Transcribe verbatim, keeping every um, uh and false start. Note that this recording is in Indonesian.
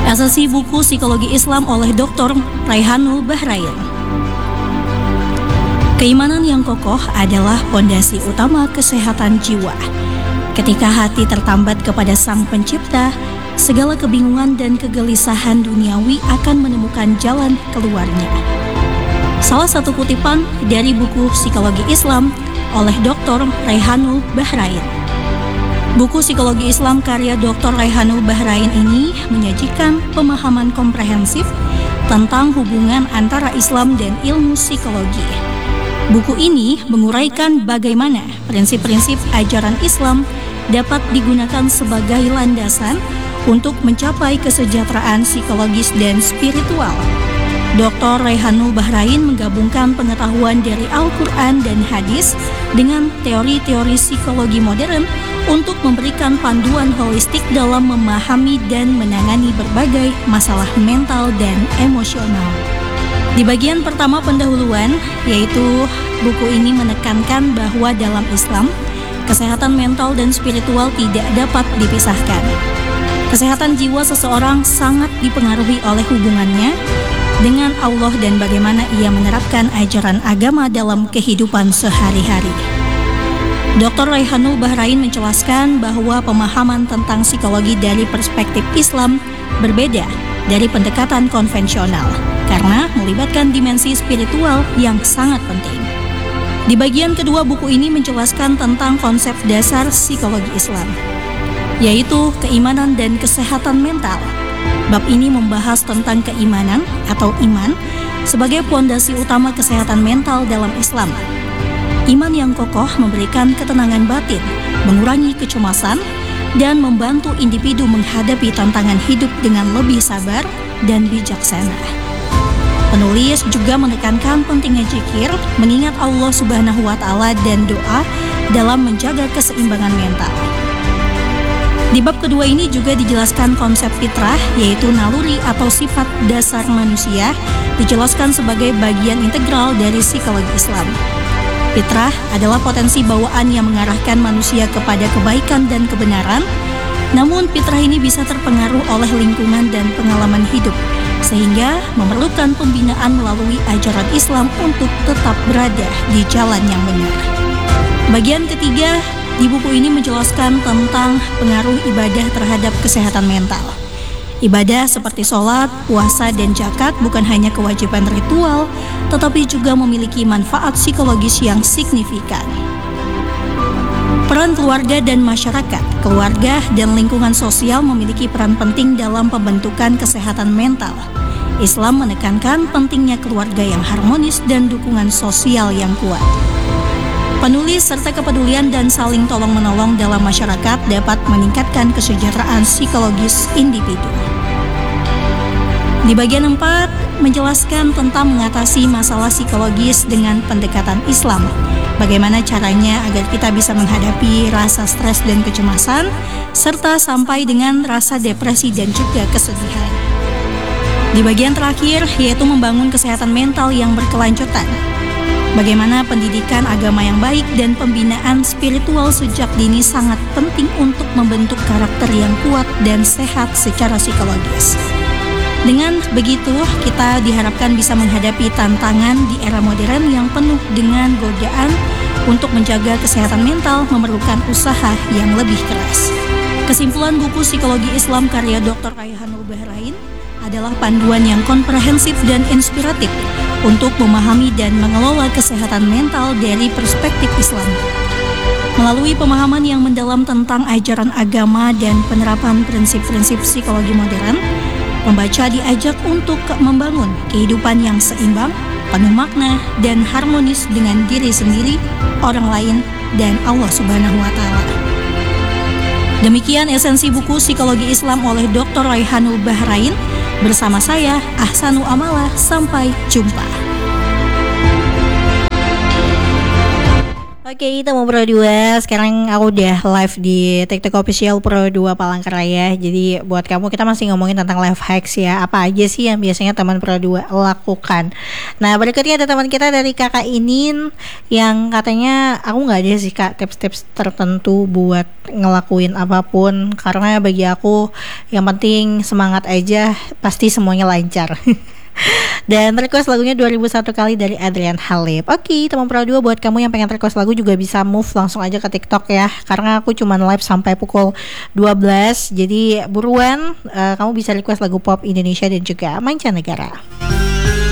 Esensi buku Psikologi Islam oleh doktor Raihanul Bahrain. Keimanan yang kokoh adalah fondasi utama kesehatan jiwa. Ketika hati tertambat kepada Sang Pencipta, segala kebingungan dan kegelisahan duniawi akan menemukan jalan keluarnya. Salah satu kutipan dari buku Psikologi Islam oleh doktor Raihanul Bahrain. Buku Psikologi Islam karya doktor Raihanul Bahrain ini menyajikan pemahaman komprehensif tentang hubungan antara Islam dan ilmu psikologi. Buku ini menguraikan bagaimana prinsip-prinsip ajaran Islam dapat digunakan sebagai landasan untuk mencapai kesejahteraan psikologis dan spiritual. doktor Raihanul Bahrain menggabungkan pengetahuan dari Al-Quran dan hadis dengan teori-teori psikologi modern untuk memberikan panduan holistik dalam memahami dan menangani berbagai masalah mental dan emosional. Di bagian pertama pendahuluan, yaitu buku ini menekankan bahwa dalam Islam, kesehatan mental dan spiritual tidak dapat dipisahkan. Kesehatan jiwa seseorang sangat dipengaruhi oleh hubungannya dengan Allah dan bagaimana ia menerapkan ajaran agama dalam kehidupan sehari-hari. doktor Raihanul Bahrain menjelaskan bahwa pemahaman tentang psikologi dari perspektif Islam berbeda dari pendekatan konvensional karena melibatkan dimensi spiritual yang sangat penting. Di bagian kedua buku ini menjelaskan tentang konsep dasar psikologi Islam, yaitu keimanan dan kesehatan mental. Bab ini membahas tentang keimanan atau iman sebagai fondasi utama kesehatan mental dalam Islam. Iman yang kokoh memberikan ketenangan batin, mengurangi kecemasan, dan membantu individu menghadapi tantangan hidup dengan lebih sabar dan bijaksana. Penulis juga menekankan pentingnya zikir, mengingat Allah Subhanahu wa Ta'ala dan doa dalam menjaga keseimbangan mental. Di bab kedua ini juga dijelaskan konsep fitrah, yaitu naluri atau sifat dasar manusia, dijelaskan sebagai bagian integral dari psikologi Islam. Fitrah adalah potensi bawaan yang mengarahkan manusia kepada kebaikan dan kebenaran, namun fitrah ini bisa terpengaruh oleh lingkungan dan pengalaman hidup, sehingga memerlukan pembinaan melalui ajaran Islam untuk tetap berada di jalan yang benar. Bagian ketiga di buku ini menjelaskan tentang pengaruh ibadah terhadap kesehatan mental. Ibadah seperti sholat, puasa, dan zakat bukan hanya kewajiban ritual, tetapi juga memiliki manfaat psikologis yang signifikan. Peran keluarga dan masyarakat, keluarga dan lingkungan sosial memiliki peran penting dalam pembentukan kesehatan mental. Islam menekankan pentingnya keluarga yang harmonis dan dukungan sosial yang kuat. Penulis serta kepedulian dan saling tolong-menolong dalam masyarakat dapat meningkatkan kesejahteraan psikologis individu. Di bagian empat, menjelaskan tentang mengatasi masalah psikologis dengan pendekatan Islam. Bagaimana caranya agar kita bisa menghadapi rasa stres dan kecemasan, serta sampai dengan rasa depresi dan juga kesedihan. Di bagian terakhir, yaitu membangun kesehatan mental yang berkelanjutan. Bagaimana pendidikan agama yang baik dan pembinaan spiritual sejak dini sangat penting untuk membentuk karakter yang kuat dan sehat secara psikologis. Dengan begitu, kita diharapkan bisa menghadapi tantangan di era modern yang penuh dengan godaan. Untuk menjaga kesehatan mental memerlukan usaha yang lebih keras. Kesimpulan buku Psikologi Islam karya doktor Raihanul Bahrain adalah panduan yang komprehensif dan inspiratif untuk memahami dan mengelola kesehatan mental dari perspektif Islam. Melalui pemahaman yang mendalam tentang ajaran agama dan penerapan prinsip-prinsip psikologi modern, pembaca diajak untuk membangun kehidupan yang seimbang, penuh makna, dan harmonis dengan diri sendiri, orang lain, dan Allah Subhanahu wa Ta'ala. Demikian esensi buku Psikologi Islam oleh doktor Raihanul Bahrain. Bersama saya, Ahsanu Amala. Sampai jumpa. Oke, itu mau Pro dua. Sekarang aku udah live di TikTok official Pro dua Palangkaraya. Jadi buat kamu, kita masih ngomongin tentang life hacks ya. Apa aja sih yang biasanya teman Pro dua lakukan. Nah, berikutnya ada teman kita dari Kakak Inin yang katanya, aku gak ada sih Kak tips-tips tertentu buat ngelakuin apapun. Karena bagi aku yang penting semangat aja, pasti semuanya lancar. Dan request lagunya dua ribu satu kali dari Adrian Halib. Oke, teman Pro dua, buat kamu yang pengen request lagu juga bisa move langsung aja ke TikTok ya. Karena aku cuma live sampai pukul dua belas. Jadi buruan, uh, kamu bisa request lagu pop Indonesia dan juga mancanegara.